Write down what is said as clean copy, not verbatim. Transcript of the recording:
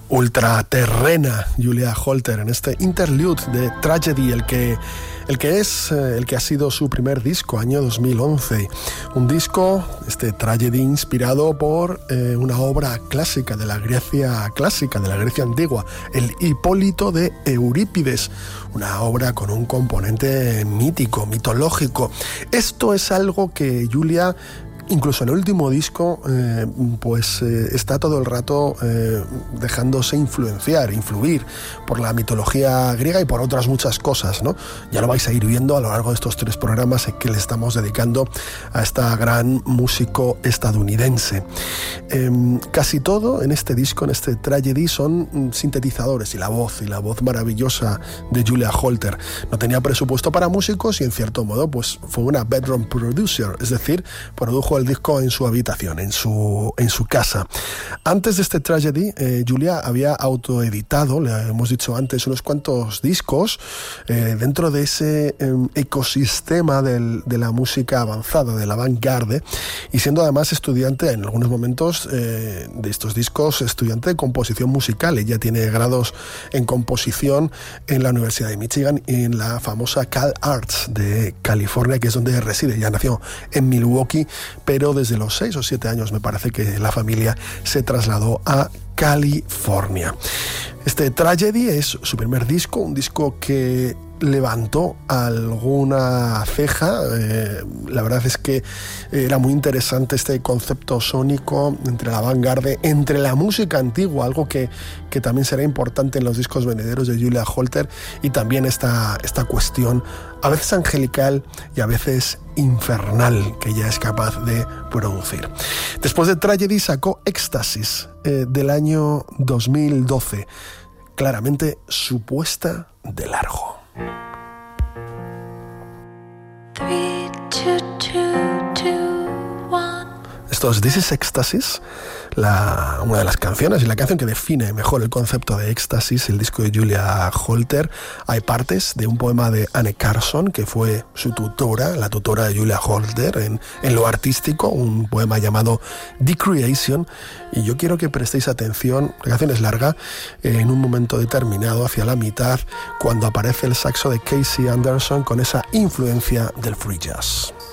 ultraterrena Julia Holter en este interlude de Tragedy, el que ha sido su primer disco, año 2011. Un disco, Tragedy, inspirado por una obra clásica de la Grecia antigua, el Hipólito de Eurípides, una obra con un componente mítico, mitológico. Esto es algo que Julia, incluso en el último disco, está todo el rato dejándose influir por la mitología griega y por otras muchas cosas, ¿no? Ya lo vais a ir viendo a lo largo de estos 3 programas que le estamos dedicando a esta gran músico estadounidense. Casi todo en este disco, en este Tragedy, son sintetizadores y la voz maravillosa de Julia Holter. No tenía presupuesto para músicos y en cierto modo pues fue una bedroom producer, es decir, produjo el disco en su habitación, en su casa. Antes de este Tragedy, Julia había autoeditado, le hemos dicho antes, unos cuantos discos dentro de ese ecosistema de la música avanzada, de la avant-garde, y siendo además estudiante en algunos momentos de estos discos, estudiante de composición musical. Ella tiene grados en composición en la Universidad de Michigan y en la famosa Cal Arts de California, que es donde reside. Ya nació en Milwaukee, pero desde los 6 o 7 años me parece que la familia se trasladó a California. Este Tragedy es su primer disco, un disco que levantó alguna ceja. La verdad es que era muy interesante este concepto sónico entre la avant-garde, entre la música antigua, algo que también será importante en los discos venideros de Julia Holter, y también esta cuestión a veces angelical y a veces infernal que ella es capaz de producir. Después de Tragedy sacó Éxtasis del año 2012, claramente su puesta de largo. 3, 2, 2, 1. Esto es This is Éxtasis, una de las canciones y la canción que define mejor el concepto de éxtasis, el disco de Julia Holter. Hay partes de un poema de Anne Carson, que fue su tutora, la tutora de Julia Holter en lo artístico, un poema llamado The Creation, y yo quiero que prestéis atención. La canción es larga, en un momento determinado, hacia la mitad, cuando aparece el saxo de Casey Anderson con esa influencia del free jazz.